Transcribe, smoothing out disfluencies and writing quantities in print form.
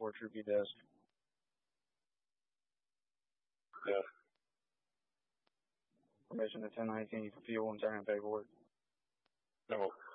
4 Troopy desk. Yeah. Permission to 1019 for fuel and turn in paperwork. No.